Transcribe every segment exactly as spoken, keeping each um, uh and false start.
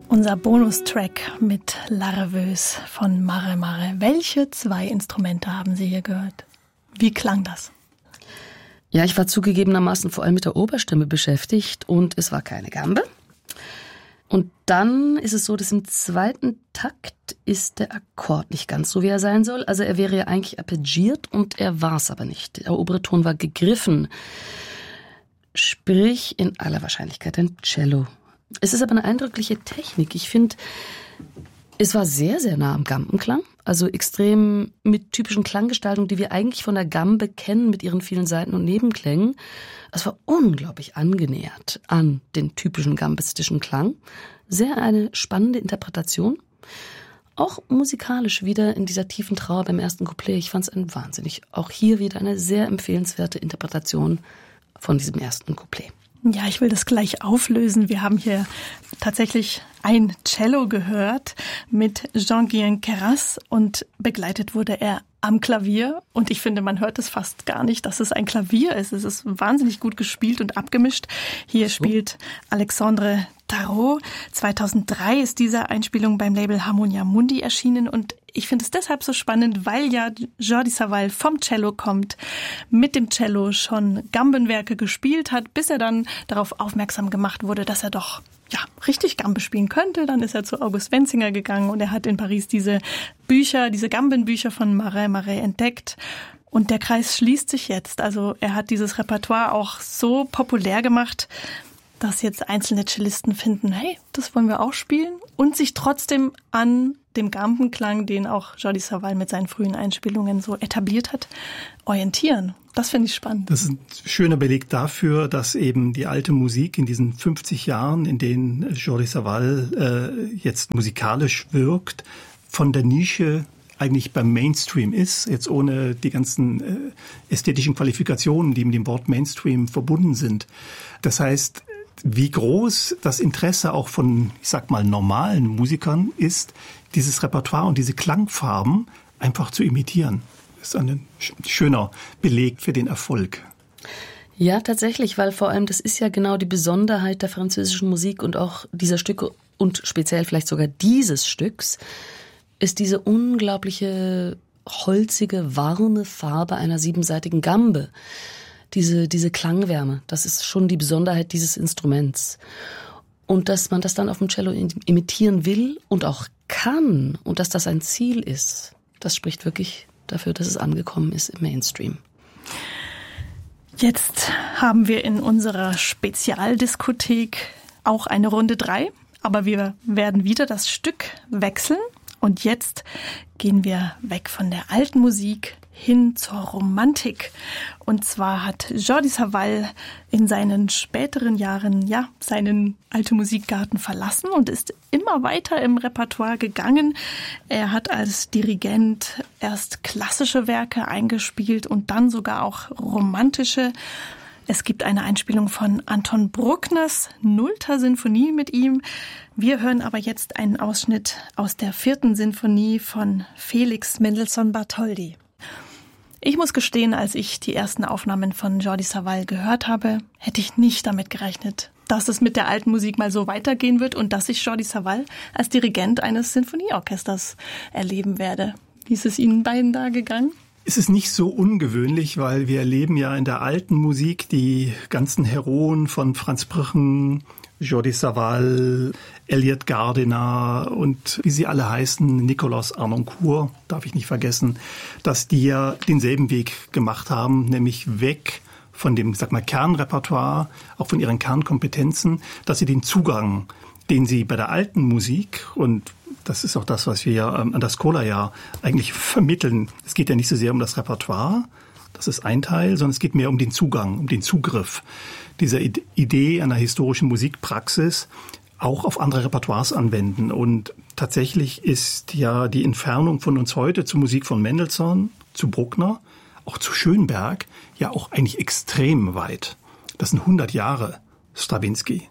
Unser Bonustrack mit La Rêveuse von Mare Mare. Welche zwei Instrumente haben Sie hier gehört? Wie klang das? Ja, ich war zugegebenermaßen vor allem mit der Oberstimme beschäftigt und es war keine Gambe. Und dann ist es so, dass im zweiten Takt ist der Akkord nicht ganz so, wie er sein soll. Also er wäre ja eigentlich arpeggiert und er war es aber nicht. Der obere Ton war gegriffen. Sprich in aller Wahrscheinlichkeit ein Cello. Es ist aber eine eindrückliche Technik. Ich finde, es war sehr, sehr nah am Gambenklang. Also extrem mit typischen Klanggestaltungen, die wir eigentlich von der Gambe kennen, mit ihren vielen Seiten- und Nebenklängen. Es war unglaublich angenähert an den typischen gambistischen Klang. Sehr eine spannende Interpretation. Auch musikalisch wieder in dieser tiefen Trauer beim ersten Couplet. Ich fand es ein wahnsinnig, auch hier wieder eine sehr empfehlenswerte Interpretation von diesem ersten Couplet. Ja, ich will das gleich auflösen. Wir haben hier tatsächlich ein Cello gehört mit Jean-Guyen Queyras und begleitet wurde er am Klavier. Und ich finde, man hört es fast gar nicht, dass es ein Klavier ist. Es ist wahnsinnig gut gespielt und abgemischt. Hier spielt Alexandre Tarot. zweitausenddrei ist diese Einspielung beim Label Harmonia Mundi erschienen und ich finde es deshalb so spannend, weil ja Jordi Savall vom Cello kommt, mit dem Cello schon Gambenwerke gespielt hat, bis er dann darauf aufmerksam gemacht wurde, dass er doch ja richtig Gambe spielen könnte. Dann ist er zu August Wenzinger gegangen und er hat in Paris diese Bücher, diese Gambenbücher von Mare Mare entdeckt. Und der Kreis schließt sich jetzt. Also er hat dieses Repertoire auch so populär gemacht, dass jetzt einzelne Cellisten finden, hey, das wollen wir auch spielen und sich trotzdem an dem Gambenklang, den auch Jordi Savall mit seinen frühen Einspielungen so etabliert hat, orientieren. Das finde ich spannend. Das ist ein schöner Beleg dafür, dass eben die alte Musik in diesen fünfzig Jahren, in denen Jordi Savall äh, jetzt musikalisch wirkt, von der Nische eigentlich beim Mainstream ist, jetzt ohne die ganzen äh, ästhetischen Qualifikationen, die mit dem Wort Mainstream verbunden sind. Das heißt, wie groß das Interesse auch von, ich sag mal, normalen Musikern ist, dieses Repertoire und diese Klangfarben einfach zu imitieren. Das ist ein schöner Beleg für den Erfolg. Ja, tatsächlich, weil vor allem das ist ja genau die Besonderheit der französischen Musik und auch dieser Stücke und speziell vielleicht sogar dieses Stücks, ist diese unglaubliche holzige, warme Farbe einer siebenseitigen Gambe. Diese, diese Klangwärme, das ist schon die Besonderheit dieses Instruments. Und dass man das dann auf dem Cello imitieren will und auch kann und dass das ein Ziel ist, das spricht wirklich dafür, dass es angekommen ist im Mainstream. Jetzt haben wir in unserer Spezialdiskothek auch eine Runde drei, aber wir werden wieder das Stück wechseln und jetzt gehen wir weg von der alten Musik hin zur Romantik. Und zwar hat Jordi Savall in seinen späteren Jahren ja seinen alte Musikgarten verlassen und ist immer weiter im Repertoire gegangen. Er hat als Dirigent erst klassische Werke eingespielt und dann sogar auch romantische. Es gibt eine Einspielung von Anton Bruckners Nullter Sinfonie mit ihm. Wir hören aber jetzt einen Ausschnitt aus der vierten Sinfonie von Felix Mendelssohn Bartholdy. Ich muss gestehen, als ich die ersten Aufnahmen von Jordi Savall gehört habe, hätte ich nicht damit gerechnet, dass es mit der alten Musik mal so weitergehen wird und dass ich Jordi Savall als Dirigent eines Sinfonieorchesters erleben werde. Wie ist es Ihnen beiden da gegangen? Es ist nicht so ungewöhnlich, weil wir erleben ja in der alten Musik die ganzen Heroen von Franz Brüchen, Jordi Savall, Elliot Gardiner und wie sie alle heißen, Nicolas Arnoncourt, darf ich nicht vergessen, dass die ja denselben Weg gemacht haben, nämlich weg von dem, sag mal, Kernrepertoire, auch von ihren Kernkompetenzen, dass sie den Zugang, den sie bei der alten Musik, und das ist auch das, was wir ja an der Schola ja eigentlich vermitteln, es geht ja nicht so sehr um das Repertoire, das ist ein Teil, sondern es geht mehr um den Zugang, um den Zugriff dieser Idee einer historischen Musikpraxis auch auf andere Repertoires anwenden. Und tatsächlich ist ja die Entfernung von uns heute zur Musik von Mendelssohn, zu Bruckner, auch zu Schönberg, ja auch eigentlich extrem weit. Das sind hundert Jahre Strawinsky.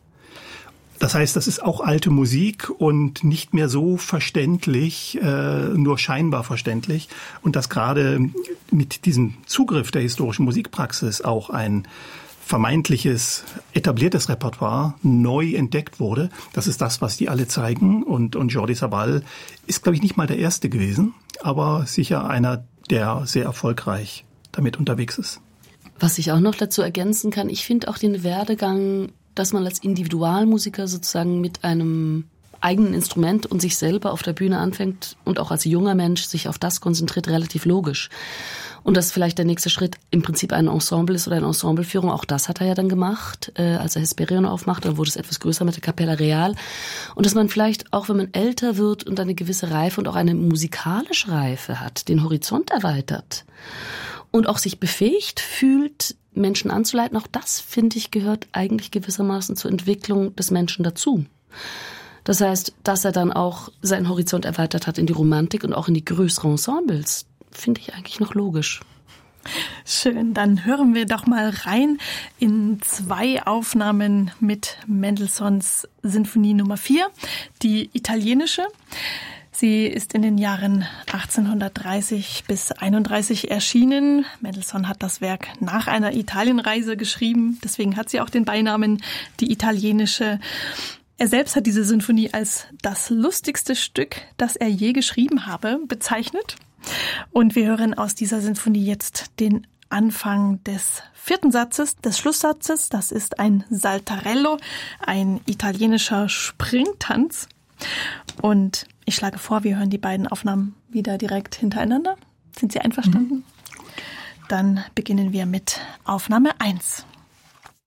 Das heißt, das ist auch alte Musik und nicht mehr so verständlich, äh, nur scheinbar verständlich. Und dass gerade mit diesem Zugriff der historischen Musikpraxis auch ein vermeintliches etabliertes Repertoire neu entdeckt wurde. Das ist das, was die alle zeigen. Und, und Jordi Savall ist, glaube ich, nicht mal der Erste gewesen, aber sicher einer, der sehr erfolgreich damit unterwegs ist. Was ich auch noch dazu ergänzen kann, ich finde auch den Werdegang, dass man als Individualmusiker sozusagen mit einem eigenen Instrument und sich selber auf der Bühne anfängt und auch als junger Mensch sich auf das konzentriert, relativ logisch. Und dass vielleicht der nächste Schritt im Prinzip ein Ensemble ist oder eine Ensembleführung. Auch das hat er ja dann gemacht, äh, als er Hesperion aufmachte. Dann wurde es etwas größer mit der Capella Real. Und dass man vielleicht auch, wenn man älter wird und eine gewisse Reife und auch eine musikalische Reife hat, den Horizont erweitert und auch sich befähigt fühlt, Menschen anzuleiten. Auch das, finde ich, gehört eigentlich gewissermaßen zur Entwicklung des Menschen dazu. Das heißt, dass er dann auch seinen Horizont erweitert hat in die Romantik und auch in die größeren Ensembles, finde ich eigentlich noch logisch. Schön, dann hören wir doch mal rein in zwei Aufnahmen mit Mendelssohns Sinfonie Nummer vier, die italienische. Sie ist in den Jahren achtzehnhundertdreißig bis einunddreißig erschienen. Mendelssohn hat das Werk nach einer Italienreise geschrieben, deswegen hat sie auch den Beinamen die italienische. Er selbst hat diese Sinfonie als das lustigste Stück, das er je geschrieben habe, bezeichnet. Und wir hören aus dieser Sinfonie jetzt den Anfang des vierten Satzes, des Schlusssatzes. Das ist ein Saltarello, ein italienischer Springtanz. Und ich schlage vor, wir hören die beiden Aufnahmen wieder direkt hintereinander. Sind Sie einverstanden? Mhm. Dann beginnen wir mit Aufnahme eins.